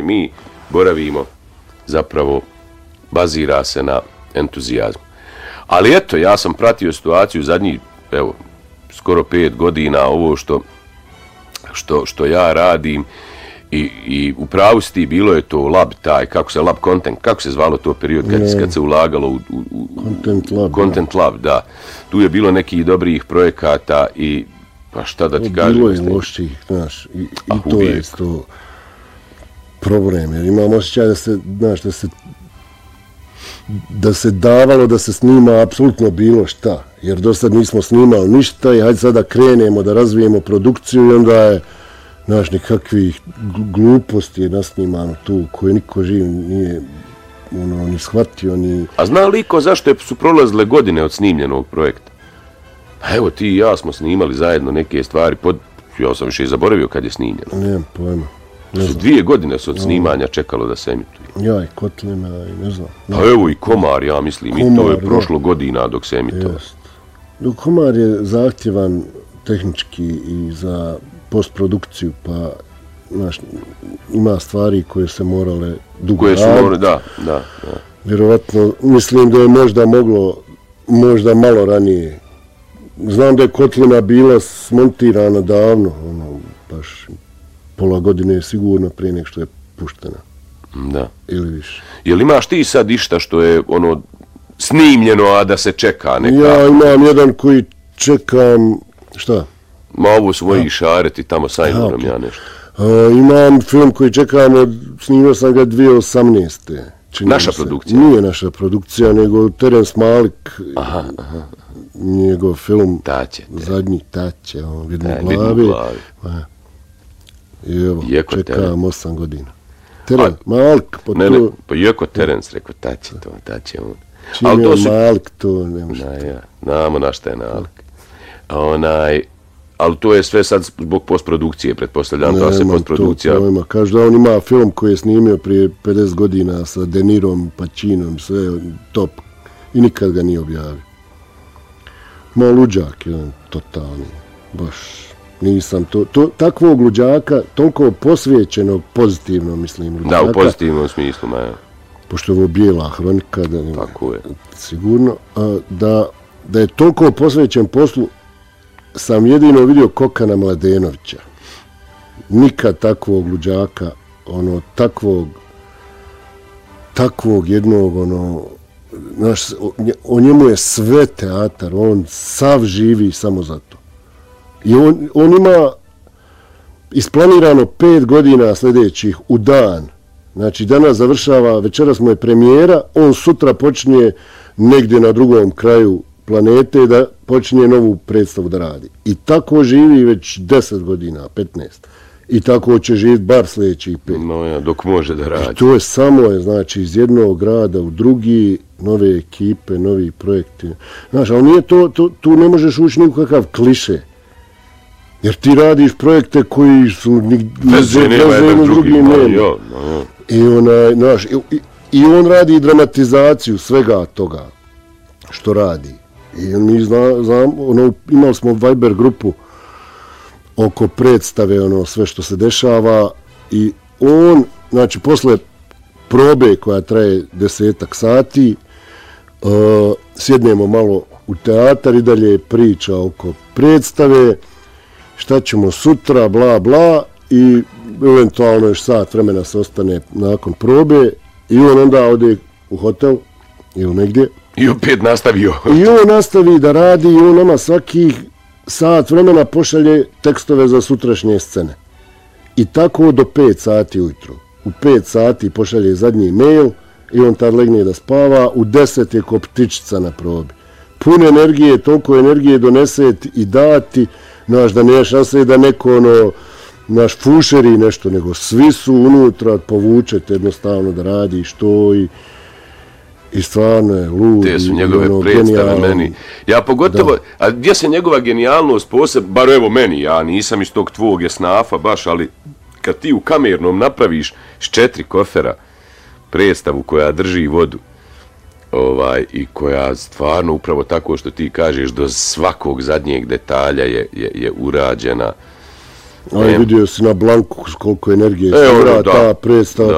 mi boravimo zapravo bazira se na entuzijazmu. Ali eto, ja sam pratio situaciju zadnjih, evo, skoro 5 godina, ovo što ja radim i u pravu si ti, bilo je to lab taj, lab content, kako se zvalo to period kad se ulagalo u Content Lab, da. Tu je bilo nekih dobrih projekata i pa šta da ti kažem? Bilo je loših, znaš, i to je to problem, jer imam osjećaj da se davalo da se snima apsolutno bilo šta, jer do sad nismo snimali ništa i hajde sada krenemo da razvijemo produkciju i onda je, znaš, nekakvih gluposti je nasnimano tu koje niko živ nije ni shvatio, ni... A zna li ko zašto su prolazile godine od snimljenog projekta? A evo ti i ja smo snimali zajedno neke stvari, ja sam više i zaboravio kad je snimljeno. Nemam pojma. Ne znam. 2 godine su od snimanja čekalo da se emituje. Ja i Kotlina i ne znam. A evo i Komar, ja mislim, i to je prošlo godina dok se emitovalo. Komar je zahtjevan tehnički i za postprodukciju, pa znaš, ima stvari koje se morale dugo raditi. Da. Vjerovatno, mislim da je možda moglo, možda malo ranije. Znam da je Kotlina bila smontirana davno, baš pola godine je sigurno prije nek što je puštena. Da. Ili više. Jel imaš ti sad išta što je snimljeno, a da se čeka nekako? Ja imam jedan koji čekam, šta? Ma ovo su moji šareti tamo sa Ajnurom, ja nešto. Imam film koji čekam, snimio sam ga 2018. Naša produkcija? Nije naša produkcija, nego Terence Malick, njegov film, zadnji Taće, Vidno glavi. I evo, čekam 8 godina. Terence Malick, pa iako Terence, rekao Taće on. Čim je Malick, to ne može. Znamo na šta je Malick. Ali to je sve sad zbog postprodukcije, pretpostavljam da se postprodukcija... Nema to, kažu da on ima film koji je snimio prije 50 godina sa De Nirom, Pacinom, sve top. I nikad ga nije objavio. Malo luđak, jedan totalni, baš nisam takvog luđaka, toliko posvećenog pozitivno, mislim, luđaka. Da, u pozitivnom smislu, pošto je ovo bijela hronika, tako je. Sigurno, da je toliko posvećen poslu, sam jedino vidio Kokana Mladenovića. Nikad takvog luđaka, takvog jednog, znaš, o njemu je sve teatar, on sav živi samo za to. I on ima isplanirano 5 godina sljedećih u dan. Znači, danas završava, večeras mu je premijera, on sutra počinje negdje na drugom kraju planete da počinje novu predstavu da radi. I tako živi već 10 godina, 15. I tako će živjeti bar sljedećih 5. Dok može da radi. I to je samo, znači, iz jednog grada u drugi, nove ekipe, novi projekti. Znaš, ali nije tu ne možeš ući nikakav kliše. Jer ti radiš projekte koji su veze u drugim nema. I on radi dramatizaciju svega toga što radi. I mi imali smo Viber grupu oko predstave, sve što se dešava i on, znači, posle probe koja traje 10 sati, sjednemo malo u teatar i dalje priča oko predstave, šta ćemo sutra, bla, bla, i eventualno još sat vremena se ostane nakon probe i on onda ode u hotel ili negdje. I opet nastavio. I on nastavi da radi i on nama svakih sat vremena pošalje tekstove za sutrašnje scene. I tako do 5 sati ujutro. U 5 sati pošalje zadnji mail i on tad legne da spava, u 10 je ko ptičica na probi. Pun energije, toliko energije donese i dati, znaš, da nemaš nastavi da neko naš fušeri nešto, nego svi su unutra, povučete jednostavno da radi što i stvarno je lud. Te su njegove predstave meni. Ja pogotovo, a gdje se njegova genijalnost bar evo meni, ja nisam iz tog tvog esnafa baš, ali kad ti u kamernom napraviš s 4 kofera predstavu koja drži vodu, i koja stvarno upravo tako što ti kažeš do svakog zadnjeg detalja je urađena. Ali vidio si na Blanku koliko energije stvara ta predstava,